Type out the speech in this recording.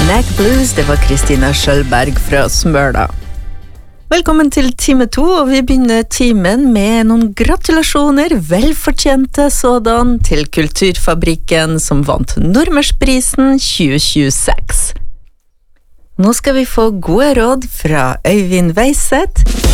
Black Blues, det var Kristina Schjølberg fra Smøla. Velkommen til time 2, og vi begynner timen med noen gratulasjoner, velfortjente sådan, til Kulturfabrikken som vant Nordmørsprisen 2026. Nå skal vi få gode råd fra Øyvind Weiseth.